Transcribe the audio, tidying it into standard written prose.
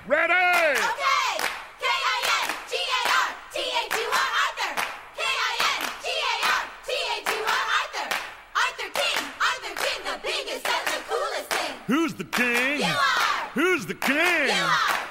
Ready! Okay! K-I-N-G-A-R-T-H-U-R Arthur! K-I-N-G-A-R-T-H-U-R Arthur! Arthur King, the biggest and the coolest thing! Who's the king? You are! Who's the king? You are!